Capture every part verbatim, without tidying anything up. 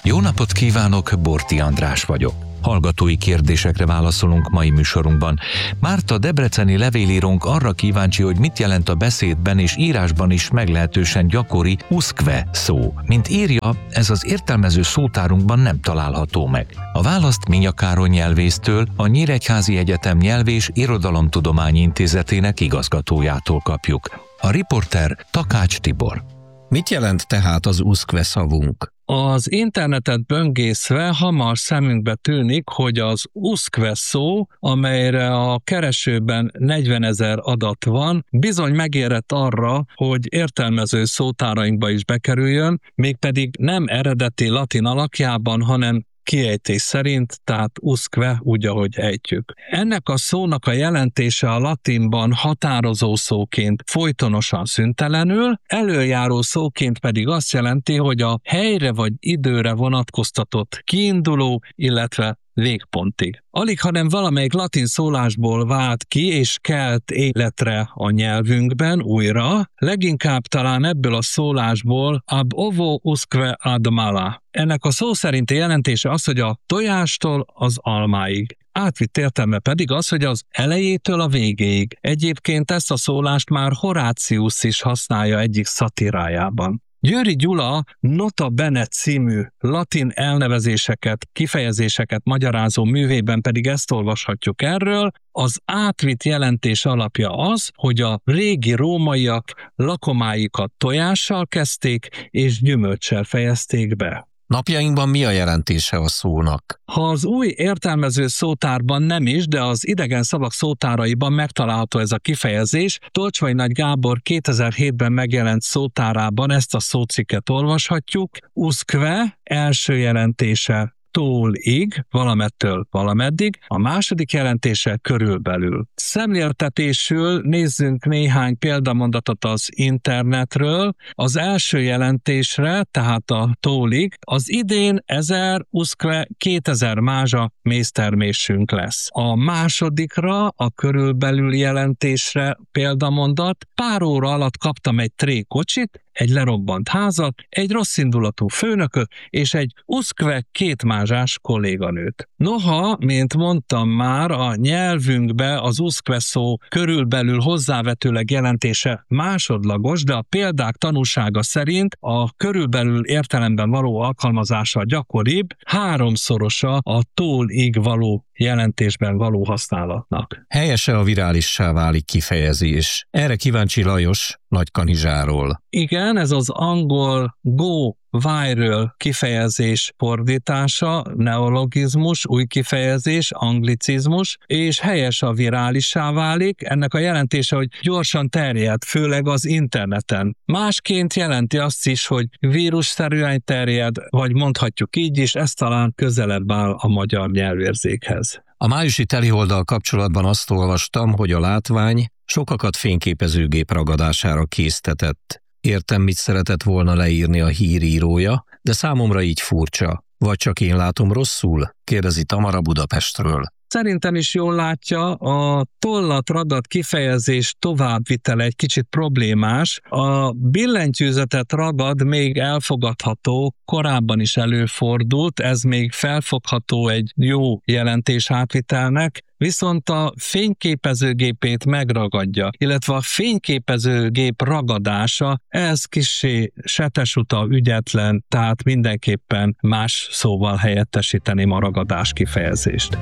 Jó napot kívánok, Borti András vagyok. Hallgatói kérdésekre válaszolunk mai műsorunkban. Márta debreceni levélírónk arra kíváncsi, hogy mit jelent a beszédben és írásban is meglehetősen gyakori uszkve szó. Mint írja, ez az értelmező szótárunkban nem található meg. A választ Minya Károly nyelvésztől, a Nyíregyházi Egyetem Nyelv- és Irodalomtudományi Intézetének igazgatójától kapjuk. A riporter Takács Tibor. Mit jelent tehát az uszkve szavunk? Az internetet böngészve hamar szemünkbe tűnik, hogy az uszkve szó, amelyre a keresőben negyvenezer adat van, bizony megérett arra, hogy értelmező szótárainkba is bekerüljön, mégpedig nem eredeti latin alakjában, hanem kiejtés szerint, tehát uszkve, úgy, ahogy ejtjük. Ennek a szónak a jelentése a latinban határozó szóként folytonosan szüntelenül, előjáró szóként pedig azt jelenti, hogy a helyre vagy időre vonatkoztatott kiinduló, illetve végpontig. Alig, hanem valamelyik latin szólásból vált ki és kelt életre a nyelvünkben újra, leginkább talán ebből a szólásból ab ovo usque ad mala. Ennek a szó szerinti jelentése az, hogy a tojástól az almáig. Átvitt értelme pedig az, hogy az elejétől a végéig. Egyébként ezt a szólást már Horácius is használja egyik szatírájában. Győri Gyula Nota Bene című latin elnevezéseket, kifejezéseket magyarázó művében pedig ezt olvashatjuk erről. Az átvitt jelentés alapja az, hogy a régi rómaiak lakomáikat tojással kezdték és gyümölccsel fejezték be. Napjainkban mi a jelentése a szónak? Ha az új értelmező szótárban nem is, de az idegen szavak szótáraiban megtalálható ez a kifejezés, Tolcsvai Nagy Gábor kétezer-hétben megjelent szótárában ezt a szócikket olvashatjuk. Uszkve első jelentése tól-ig, valamettől valameddig, a második jelentése körülbelül. Szemléltetésül nézzünk néhány példamondatot az internetről. Az első jelentésre, tehát a tól-ig, az idén ezer uszkve kétezer mázsa méztermésünk lesz. A másodikra, a körülbelül jelentésre példamondat, pár óra alatt kaptam egy trékocsit, egy lerobbant házat, egy rosszindulatú főnököt és egy uszkve kétmázsás kolléganőt. Noha, mint mondtam már, a nyelvünkbe az uszkve szó körülbelül hozzávetőleg jelentése másodlagos, de a példák tanúsága szerint a körülbelül értelemben való alkalmazása gyakoribb, háromszorosa a tól-ig való jelentésben való használatnak. Helyese a virálissá válik kifejezés. Erre kíváncsi Lajos Nagykanizsáról. Igen, ez az angol go viral kifejezés fordítása, neologizmus, új kifejezés, anglicizmus, és helyes a virálissá válik. Ennek a jelentése, hogy gyorsan terjed, főleg az interneten. Másként jelenti azt is, hogy vírusszerűen terjed, vagy mondhatjuk így is, ez talán közelebb áll a magyar nyelvérzékhez. A májusi teliholddal kapcsolatban azt olvastam, hogy a látvány sokakat fényképezőgép ragadására késztetett. Értem, mit szeretett volna leírni a hírírója, de számomra így furcsa. Vagy csak én látom rosszul? Kérdezi Tamara Budapestről. Szerintem is jól látja, a tollat ragad kifejezés továbbvitele egy kicsit problémás. A billentyűzetet ragad még elfogadható, korábban is előfordult, ez még felfogható egy jó jelentés átvitelnek, viszont a fényképezőgépét megragadja, illetve a fényképezőgép ragadása, ez kissé setesuta, ügyetlen, tehát mindenképpen más szóval helyettesíteném a ragadás kifejezést.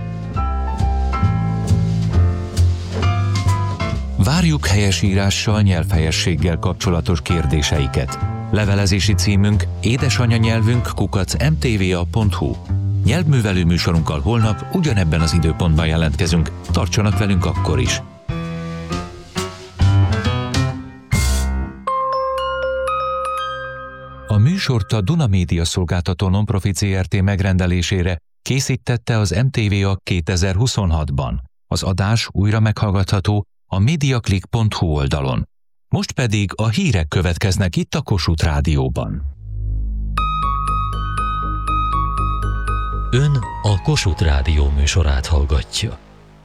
Várjuk helyesírással, nyelvhelyességgel kapcsolatos kérdéseiket. Levelezési címünk édesanyanyelvünk kukac em té vé á pont hú. Nyelvművelő műsorunkkal holnap ugyanebben az időpontban jelentkezünk. Tartsanak velünk akkor is! A műsort a Duna Média Szolgáltató Nonprofit zé er té megrendelésére készítette az em té vé á kétezer-huszonhatban. Az adás újra meghallgatható a mediaclick pont hú oldalon. Most pedig a hírek következnek itt a Kossuth Rádióban. Ön a Kossuth Rádió műsorát hallgatja.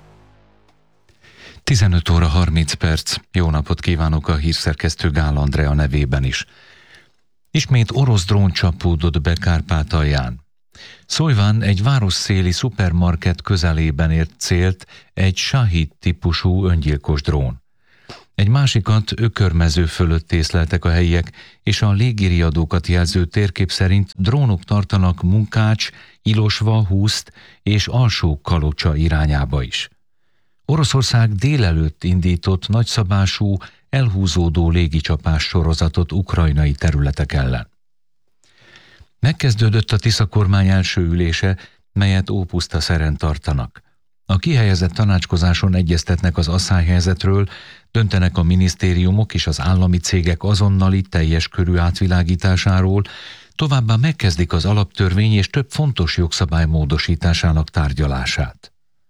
tizenöt óra harminc perc. Jó napot kívánok a hírszerkesztő Gál Andrea nevében is. Ismét orosz drón csapódott be Kárpátalján. Szolyván egy városszéli szupermarket közelében ért célt egy Shahid típusú öngyilkos drón. Egy másikat ökörmező fölött észleltek a helyiek, és a légiriadókat jelző térkép szerint drónok tartanak Munkács, Ilosva, Huszt és Alsó-Kalocsa irányába is. Oroszország délelőtt indított nagyszabású, elhúzódó légicsapás sorozatot ukrajnai területek ellen. Megkezdődött a Tisza kormány első ülése, melyet ópusztaszeren tartanak. A kihelyezett tanácskozáson egyeztetnek az asszályhelyzetről, döntenek a minisztériumok és az állami cégek azonnali teljes körű átvilágításáról, továbbá megkezdik az alaptörvény és több fontos jogszabály módosításának tárgyalását.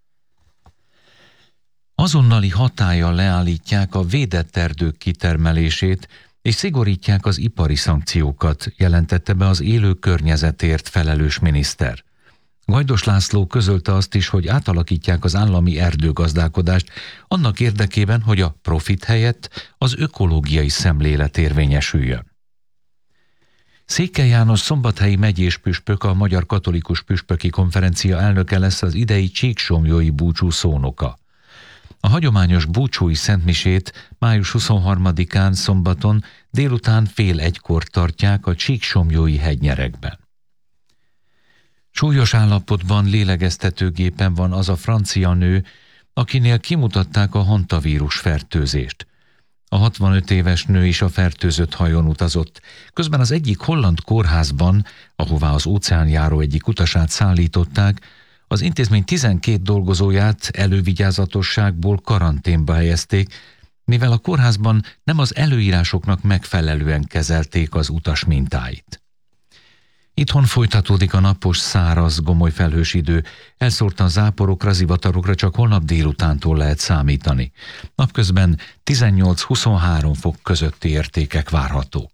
Azonnali hatállyal leállítják a védett erdők kitermelését, és szigorítják az ipari szankciókat, jelentette be az élő környezetért felelős miniszter. Gajdos László közölte azt is, hogy átalakítják az állami erdőgazdálkodást annak érdekében, hogy a profit helyett az ökológiai szemlélet érvényesüljön. Székely János szombathelyi megyés püspök, a Magyar Katolikus Püspöki Konferencia elnöke lesz az idei csíksomlyói búcsú szónoka. A hagyományos búcsúi szentmisét május huszonharmadikán szombaton délután fél egykor tartják a csíksomlyói hegynyerekben. Súlyos állapotban lélegeztetőgépen van az a francia nő, akinél kimutatták a hantavírus fertőzést. A hatvanöt éves nő is a fertőzött hajón utazott, közben az egyik holland kórházban, ahová az óceánjáró egyik utasát szállították, az intézmény tizenkét dolgozóját elővigyázatosságból karanténba helyezték, mivel a kórházban nem az előírásoknak megfelelően kezelték az utas mintáit. Itthon folytatódik a napos, száraz, gomoly felhős idő, elszórtan záporokra, zivatarokra csak holnap délutántól lehet számítani. Napközben tizennyolc-huszonhárom fok közötti értékek várhatók.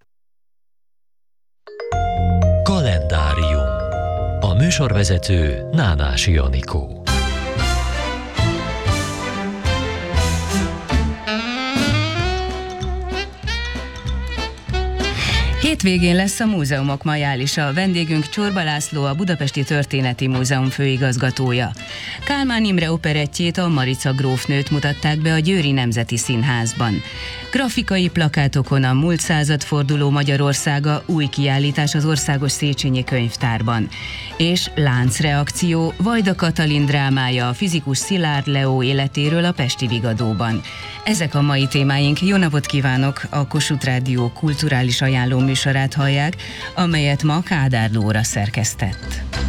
Kalendárium. A műsorvezető Nánási Anikó. Hétvégén lesz a múzeumok majálisa. Vendégünk Csorba László, a Budapesti Történeti Múzeum főigazgatója. Kálmán Imre operettjét, a Marica grófnőt mutatták be a Győri Nemzeti Színházban. Grafikai plakátokon a múlt századforduló Magyarországa, új kiállítás az Országos Széchenyi Könyvtárban. És láncreakció, Vajda Katalin drámája a fizikus Szilárd Leó életéről a Pesti Vigadóban. Ezek a mai témáink. Jó napot kívánok! A Kossuth Rádió kulturális ajánló műsorát hallják, amelyet ma Kádár Lóra szerkesztett.